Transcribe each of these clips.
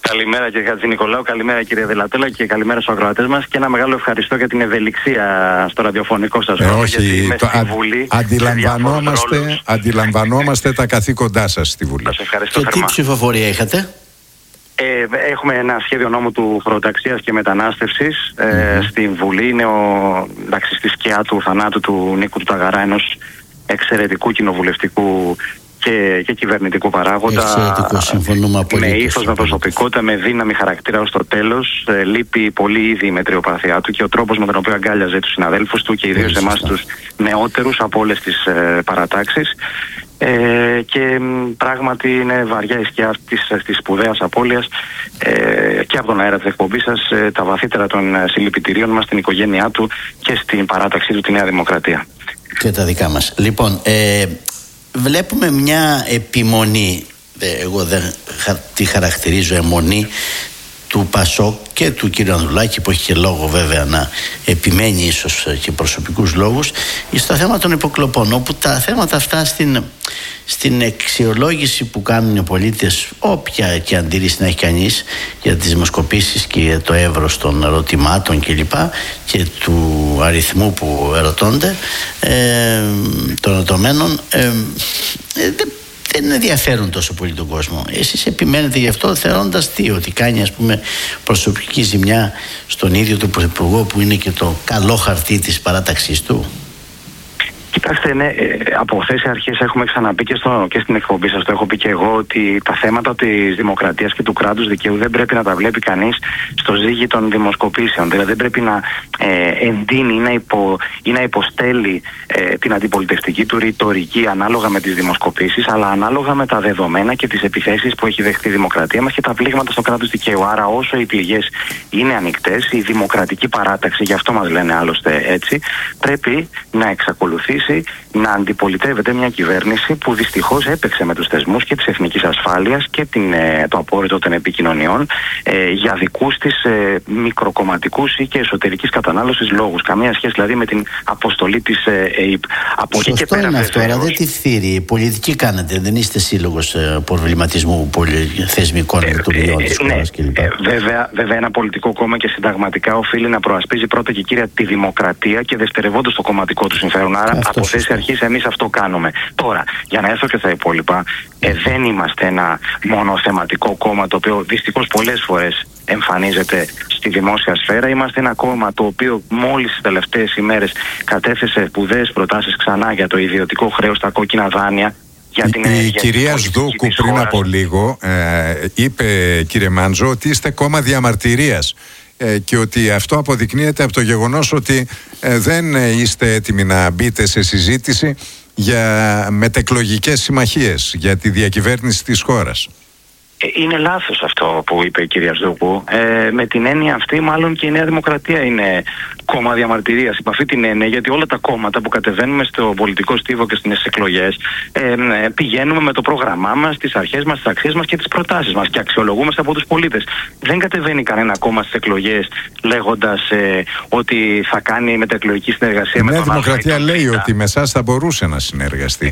Καλημέρα κύριε Χατζηνικολάου, καλημέρα κύριε Δελατέλα και καλημέρα στους ακροατές μας και ένα μεγάλο ευχαριστώ για την ευελιξία στο ραδιοφωνικό σας ρόλο. Όχι, αντιλαμβανόμαστε τα καθήκοντά σας στη Βουλή. Σας ευχαριστώ και θερμά. τι ψηφοφορία είχατε? Έχουμε ένα σχέδιο νόμου του Χωροταξίας και Μετανάστευσης στη Βουλή. Είναι στη σκιά του θανάτου του Νίκου του Ταγαρά, ενός εξαιρετικού κοινοβουλευτικού και κυβερνητικού παράγοντα. Εξαιρετικό, συμφωνούμε απολύτως. Με ήθος, με προσωπικότητα, με δύναμη χαρακτήρα ως το τέλος. Λείπει πολύ ήδη η μετριοπαθειά του και ο τρόπος με τον οποίο αγκάλιαζε τους συναδέλφους του και ιδίως εμάς τους νεότερους από όλες τις παρατάξεις. Και πράγματι είναι βαριά η σκιά της σπουδαίας απώλειας και από τον αέρα της εκπομπής σας, τα βαθύτερα των συλληπιτηρίων μας στην οικογένειά του και στην παράταξή του τη Νέα Δημοκρατία. Και τα δικά μας. Λοιπόν, βλέπουμε μια επιμονή, εγώ δεν τη χαρακτηρίζω αιμονή, του Πασόκ και του κ. Ανδρουλάκη, που έχει και λόγο βέβαια να επιμένει ίσως και προσωπικούς λόγους, στο θέμα των υποκλοπών, όπου τα θέματα αυτά στην αξιολόγηση που κάνουν οι πολίτες, όποια και αντίρρηση να έχει κανείς για τις δημοσκοπήσεις και το εύρος των ερωτημάτων κλπ. Και του αριθμού που ερωτώνται των ερωτωμένων, δεν ενδιαφέρουν τόσο πολύ τον κόσμο. Εσείς επιμένετε γι' αυτό, θεωρώντας ότι κάνει προσωπική ζημιά στον ίδιο τον Πρωθυπουργό, που είναι και το καλό χαρτί της παράταξής του? Κοιτάξτε, ναι, από χθες αρχές έχουμε ξαναπεί και στην εκπομπή σας, το έχω πει και εγώ, ότι τα θέματα της δημοκρατίας και του κράτους δικαίου δεν πρέπει να τα βλέπει κανείς στο ζύγι των δημοσκοπήσεων. Δηλαδή δεν πρέπει να εντείνει ή να υποστέλει την αντιπολιτευτική του ρητορική ανάλογα με τις δημοσκοπήσεις, αλλά ανάλογα με τα δεδομένα και τις επιθέσεις που έχει δεχτεί η δημοκρατία μας και τα πλήγματα στο κράτος δικαίου. Άρα, όσο οι πληγές είναι ανοιχτές, η δημοκρατική παράταξη, γι' αυτό μας λένε άλλωστε έτσι, πρέπει να εξακολουθήσει να αντιπολιτεύεται μια κυβέρνηση που δυστυχώς έπαιξε με τους θεσμούς και της εθνικής ασφάλειας και το απόρριτο των επικοινωνιών για δικούς της μικροκομματικούς ή και εσωτερικής κατανάλωσης λόγους. Καμία σχέση δηλαδή με την αποστολή της ΕΕΠ. Σωστό είναι αυτό, αλλά δεν τη θύρει. Πολιτική κάνετε, δεν είστε σύλλογος προβληματισμού θεσμικών λειτουργιών της χώρας κλπ. Βέβαια, ένα πολιτικό κόμμα και συνταγματικά οφείλει να προασπίζει πρώτα και κύρια τη δημοκρατία και δευτερευόντως το κομματικό του συμφέρον. Άρα, από θέση αρχής εμείς αυτό κάνουμε. Τώρα, για να έρθω και στα υπόλοιπα, δεν είμαστε ένα μονοθεματικό κόμμα το οποίο δυστυχώς πολλές φορές εμφανίζεται στη δημόσια σφαίρα. Είμαστε ένα κόμμα το οποίο μόλις τις τελευταίες ημέρες κατέθεσε σπουδαίες προτάσεις ξανά για το ιδιωτικό χρέος, τα κόκκινα δάνεια. Η κυρία Σδούκου πριν από λίγο είπε, κύριε Μάντζο, ότι είστε κόμμα διαμαρτυρίας και ότι αυτό αποδεικνύεται από το γεγονός ότι δεν είστε έτοιμοι να μπείτε σε συζήτηση για μετεκλογικές συμμαχίες για τη διακυβέρνηση της χώρας. Είναι λάθος αυτό που είπε η κυρία Σδούκου. Με την έννοια αυτή, μάλλον και η Νέα Δημοκρατία είναι κόμμα διαμαρτυρίας. Υπ' αυτή την έννοια, γιατί όλα τα κόμματα που κατεβαίνουμε στο πολιτικό στίβο και στις εκλογές πηγαίνουμε με το πρόγραμμά μας, τις αρχές μας, τις αξίες μας και τις προτάσεις μας και αξιολογούμαστε από τους πολίτες. Δεν κατεβαίνει κανένα κόμμα στις εκλογές λέγοντας ότι θα κάνει μεταεκλογική συνεργασία με τον άλλο. Η Νέα Δημοκρατία λέει ότι με εσάς θα μπορούσε να συνεργαστεί.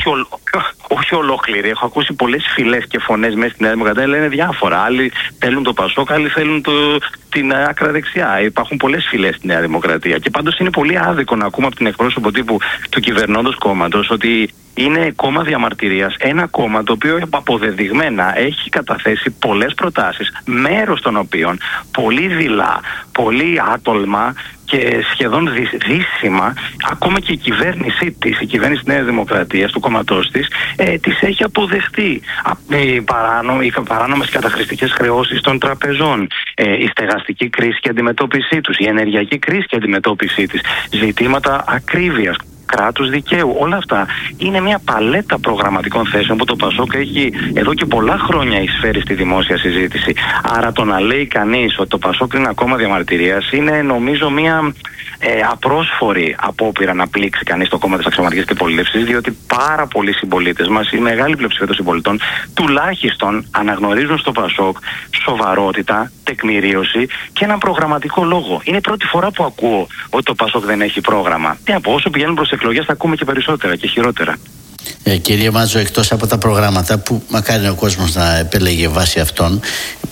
Όχι ολόκληρη. Έχω ακούσει πολλές φυλές και φωνές μέσα στην Νέα Δημοκρατία, λένε διάφορα. Άλλοι θέλουν το Πασόκ, άλλοι θέλουν την άκρα δεξιά. Υπάρχουν πολλές φυλές στη Νέα Δημοκρατία. Και πάντως είναι πολύ άδικο να ακούμε από την εκπρόσωπο τύπου του κυβερνώντος κόμματος ότι είναι κόμμα διαμαρτυρίας. Ένα κόμμα το οποίο αποδεδειγμένα έχει καταθέσει πολλές προτάσεις, μέρος των οποίων πολύ δειλά, πολύ άτολμα και σχεδόν δύσιμα, ακόμα και η κυβέρνησή της, η κυβέρνηση της Νέας Δημοκρατίας, του κόμματός της, τις έχει αποδεχτεί. Οι παράνομες καταχρηστικές χρεώσεις των τραπεζών, η στεγαστική κρίση και αντιμετώπιση τους, η ενεργειακή κρίση και αντιμετώπιση της, ζητήματα ακρίβειας, κράτους δικαίου. Όλα αυτά είναι μια παλέτα προγραμματικών θέσεων που το Πασόκ έχει εδώ και πολλά χρόνια εισφέρει στη δημόσια συζήτηση. Άρα το να λέει κανείς ότι το Πασόκ είναι ακόμα διαμαρτυρίας είναι νομίζω μια απρόσφορη απόπειρα να πλήξει κανείς το κόμμα της αξιωματικής αντιπολίτευσης, διότι πάρα πολλοί συμπολίτες μας, η μεγάλη πλειοψηφία των συμπολιτών, τουλάχιστον αναγνωρίζουν στο Πασόκ σοβαρότητα, τεκμηρίωση και έναν προγραμματικό λόγο. Είναι η πρώτη φορά που ακούω ότι το Πασόκ δεν έχει πρόγραμμα. Τι να πω, όσο πηγαίνουν προς εκλογές θα ακούμε και περισσότερα και χειρότερα. Κύριε Μάτζο, εκτός από τα προγράμματα που μακάρι ο κόσμος να επέλεγε βάσει αυτών,